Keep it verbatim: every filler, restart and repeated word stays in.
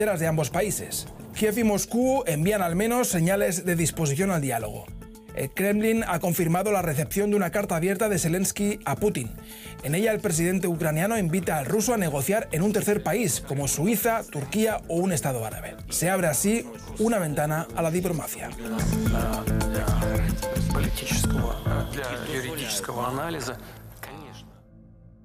de ambos países. Kiev y Moscú envían al menos señales de disposición al diálogo. El Kremlin ha confirmado la recepción de una carta abierta de Zelensky a Putin. En ella el presidente ucraniano invita al ruso a negociar en un tercer país, como Suiza, Turquía o un estado árabe. Se abre así una ventana a la diplomacia. Для юридического анализа